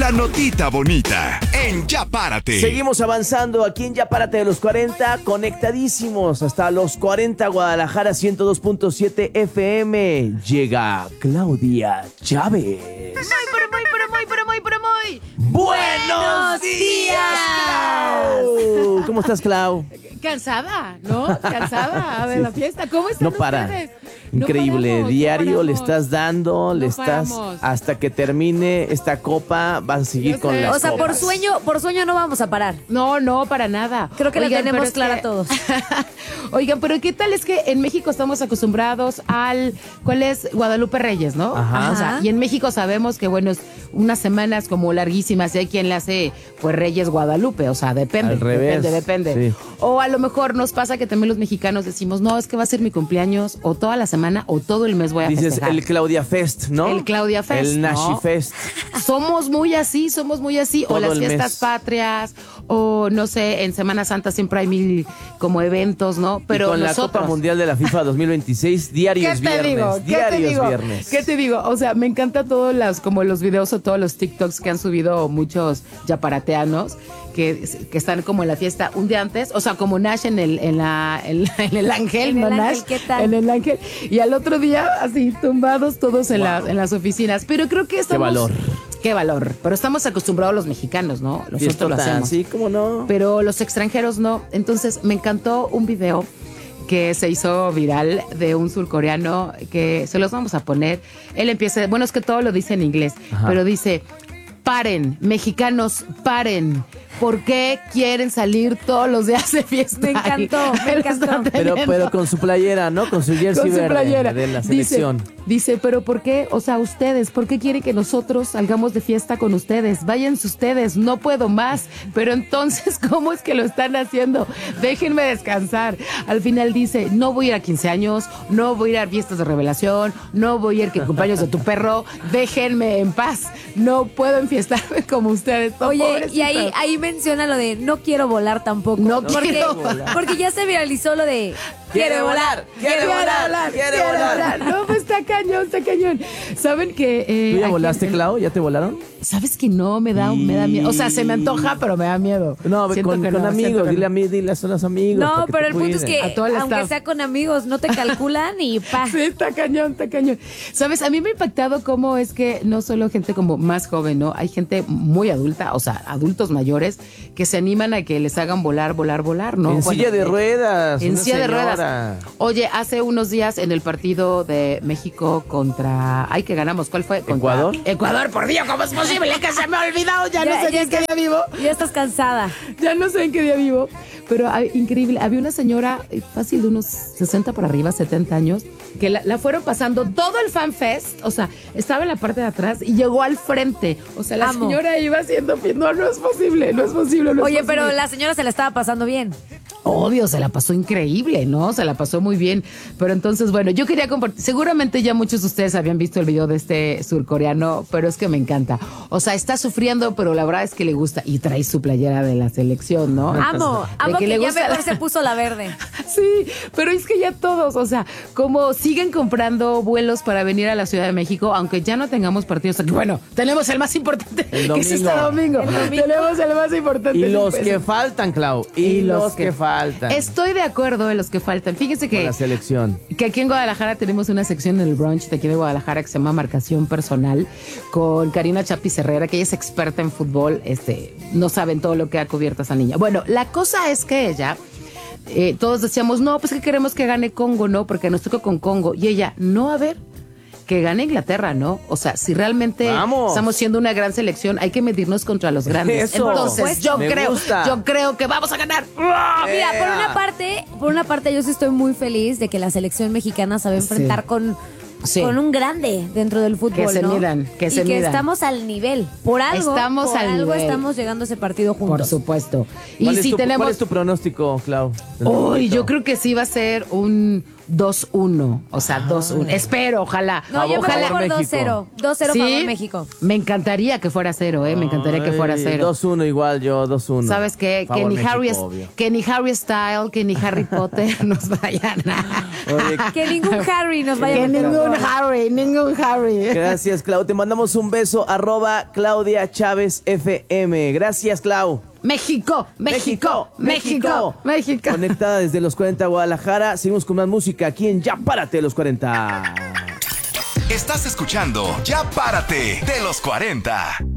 La notita bonita en Ya Párate. Seguimos avanzando aquí en Ya Párate de los 40, conectadísimos hasta los 40 Guadalajara 102.7 FM. Llega Claudia Chávez. Muy. ¡Buenos días, Clau! ¿Cómo estás, Clau? Cansada, ¿no? Cansada de la fiesta. ¿Cómo están No para. ustedes? Increíble, No paramos, diario no le paramos. estás dando, le No estás paramos. hasta que termine esta copa, vas a seguir Yo con sé. las O sea, copas. por sueño no vamos a parar. No, para nada. Creo que la Oigan, tenemos pero es clara que- todos. Oigan, pero ¿qué tal es que en México estamos acostumbrados ¿cuál es? Guadalupe Reyes, ¿no? Ajá. O sea, y en México sabemos que, bueno, es unas semanas como larguísimas y hay quien le hace, pues, Reyes Guadalupe, o sea, depende. Al revés, Depende. sí. O a lo mejor nos pasa que también los mexicanos decimos, no, es que va a ser mi cumpleaños o toda la semana o todo el mes voy a Dices festejar. el Claudia Fest, ¿no? El Claudia Fest, El Nashi ¿no? Fest. Somos muy así. Todo O las el fiestas mes. patrias, o no sé, en Semana Santa siempre hay mil como eventos, ¿no? Pero Y con nosotros... la Copa Mundial de la FIFA 2026, diarios viernes. Viernes. ¿Qué te digo? O sea, me encanta todos los videos o todos los TikToks que han subido muchos yaparateanos que están como en la fiesta un día antes, o sea, como Nash en el Ángel, En el ¿no, Ángel, Nash? ¿qué tal? En el Ángel. Y al otro día, así, tumbados todos en las oficinas. Pero creo que estamos... valor. Qué valor. Pero estamos acostumbrados los mexicanos, ¿no? Nosotros lo Fiestota, hacemos. sí, ¿cómo no? Pero los extranjeros no. Entonces me encantó un video que se hizo viral de un surcoreano que se los vamos a poner. Él empieza, bueno, es que todo lo dice en inglés, Ajá. pero dice, paren, mexicanos, paren. ¿Por qué quieren salir todos los días de fiesta? Me encantó, me Él encantó. está Pero teniendo- con su playera, ¿no? Con su jersey con su verde playera. de la selección. Dice, pero ¿por qué? O sea, ustedes, ¿por qué quieren que nosotros salgamos de fiesta con ustedes? Váyanse ustedes, no puedo más. Pero entonces, ¿cómo es que lo están haciendo? Déjenme descansar. Al final dice, no voy a ir a 15 años, no voy a ir a fiestas de revelación, no voy a ir a cumpleaños de tu perro, déjenme en paz. No puedo enfiestarme como ustedes. No, Oye, y pobrecitos. ahí menciona lo de no quiero volar tampoco. No porque, quiero volar. porque ya se viralizó lo de Quiere volar, quiere volar, quiere volar. No, pues está cañón. ¿Saben que... ¿Tú ya aquí volaste, en- Clau? ¿Ya te volaron? ¿Sabes que no? Me da miedo. O sea, se me antoja, pero me da miedo. No, Siento con que no, amigos. siento que Dile no. a mí, dile a los amigos. No, para que pero te el punto es cuiden. que A todo el aunque staff. sea con amigos, no te calculan y pa. Sí, está cañón. ¿Sabes? A mí me ha impactado cómo es que no solo gente como más joven, ¿no? Hay gente muy adulta, o sea, adultos mayores, que se animan a que les hagan volar, ¿no? En Bueno, silla de ruedas. En una silla de señora. ruedas. Oye, hace unos días en el partido de México contra... Ay, que ganamos. ¿Cuál fue? Contra ¿Ecuador? Ecuador, por Dios, ¿cómo es posible que se me ha olvidado? Ya no sé en qué día vivo. Ya estás cansada. Ya no sé en qué día vivo, pero increíble. Había una señora fácil de unos 60 para arriba, 70 años, que la fueron pasando todo el fan fest, o sea, estaba en la parte de atrás y llegó al frente. O sea, la Amo. señora iba haciendo... No es posible. Oye, pero la señora se la estaba pasando bien. Obvio, se la pasó increíble, ¿no? Se la pasó muy bien. Pero entonces, bueno, yo quería compartir. Seguramente ya muchos de ustedes habían visto el video de este surcoreano, pero es que me encanta. O sea, está sufriendo, pero la verdad es que le gusta. Y trae su playera de la selección, ¿no? Amo De que le ya gusta mejor la- se puso la verde. Sí, pero es que ya todos, o sea, como siguen comprando vuelos para venir a la Ciudad de México, aunque ya no tengamos partidos aquí. Bueno, tenemos el más importante, El que es este domingo. Tenemos el más importante. Y los Pues, que faltan, Clau. Y los que faltan. Estoy de acuerdo en los que faltan. Fíjense Con que la selección. aquí en Guadalajara tenemos una sección en el brunch de aquí de Guadalajara que se llama Marcación Personal con Karina Chapis Herrera, que ella es experta en fútbol. No saben todo lo que ha cubierto esa niña. Bueno, la cosa es que ella, todos decíamos, no, pues que queremos que gane Congo, ¿no? Porque nos tocó con Congo. Y ella, no, a ver, que gane Inglaterra, ¿no? O sea, si realmente Vamos. estamos siendo una gran selección, hay que medirnos contra los grandes. Eso. Entonces, yo Me gusta. creo que vamos a ganar. Mira, por una parte yo sí estoy muy feliz de que la selección mexicana se va a enfrentar Sí. con Sí. con un grande dentro del fútbol, Que se ¿no? midan, que se y que midan. estamos al nivel. Por algo, Estamos al nivel. estamos llegando a ese partido juntos. Por supuesto. Y ¿Cuál es si tu- tenemos... ¿Cuál es tu pronóstico, Clau? Uy, yo creo que sí va a ser un 2-1. O sea, 2-1. Espero, ojalá. No, yo me voy por México. 2-0. 2-0 ¿Sí? favor México. Me encantaría que fuera 0, Me encantaría que fuera 0. 2-1 igual yo, 2-1. ¿Sabes qué? Favor Que México, obvio. ni Harry Styles, que ni Harry Potter nos vayan a... Oye, Que ningún Harry nos vaya a Que meter ningún Harry. gracias, Clau. Te mandamos un beso. @Claudia Chávez FM. Gracias, Clau. México. Conectada desde los 40 Guadalajara. Seguimos con más música aquí en Ya Párate de los 40. Estás escuchando Ya Párate de los 40.